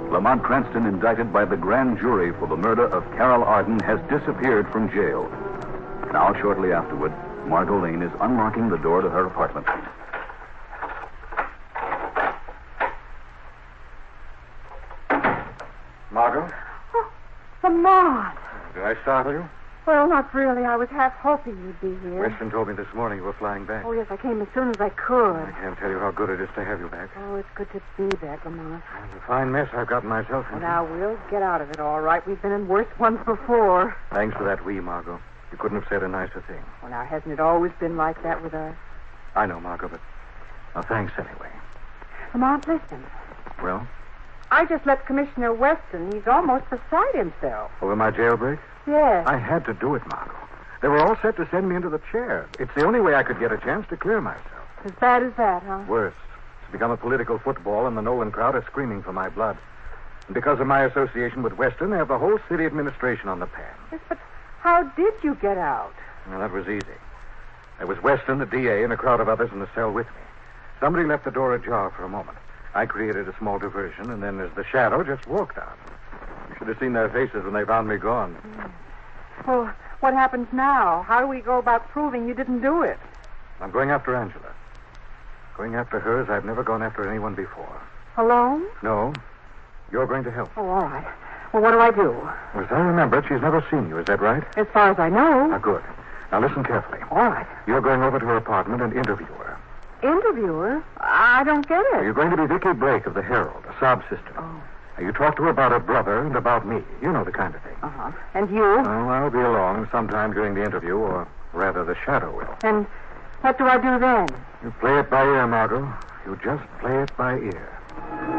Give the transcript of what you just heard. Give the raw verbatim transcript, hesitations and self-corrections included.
Lamont Cranston, indicted by the grand jury for the murder of Carol Arden, has disappeared from jail. Now, shortly afterward, Margot Lane is unlocking the door to her apartment. Margot? Oh, Lamont. Did I startle you? Well, not really. I was half hoping you'd be here. Weston told me this morning you were flying back. Oh, yes, I came as soon as I could. I can't tell you how good it is to have you back. Oh, it's good to be back, Lamont. It's a fine mess I've gotten myself into. Well, now, we'll get out of it all right. We've been in worse ones before. Thanks for that we, Margot. You couldn't have said a nicer thing. Well, now, hasn't it always been like that with us? I know, Margot, but... Well, thanks anyway. Lamont, listen. Well? I just left Commissioner Weston. He's almost beside himself. Over my jailbreak? Yes. I had to do it, Margot. They were all set to send me into the chair. It's the only way I could get a chance to clear myself. As bad as that, huh? Worse. It's become a political football, and the Nolan crowd are screaming for my blood. And because of my association with Weston, they have the whole city administration on the pan. Yes, but how did you get out? Well, that was easy. There was Weston, the D A, and a crowd of others in the cell with me. Somebody left the door ajar for a moment. I created a small diversion, and then as the shadow just walked out. You should have seen their faces when they found me gone. Mm. Well, what happens now? How do we go about proving you didn't do it? I'm going after Angela. Going after her as I've never gone after anyone before. Alone? No. You're going to help. Oh, all right. Well, what do I do? As I remember it, she's never seen you. Is that right? As far as I know. Ah, good. Now, listen carefully. All right. You're going over to her apartment and interview her. Interview her? I don't get it. You're going to be Vicky Blake of the Herald, a sob sister. Oh. Now, you talk to her about her brother and about me. You know the kind of thing. Uh-huh. And you? Oh, I'll be along sometime during the interview, or rather the shadow will. And what do I do then? You play it by ear, Margot. You just play it by ear.